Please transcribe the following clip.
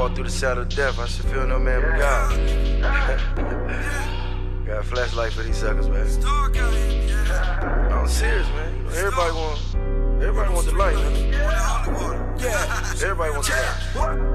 walk through the shadow of death, I should feel no man but God. Got a flashlight for these suckers, man. I'm serious, man. Everybody want the light, man. Everybody wants the light.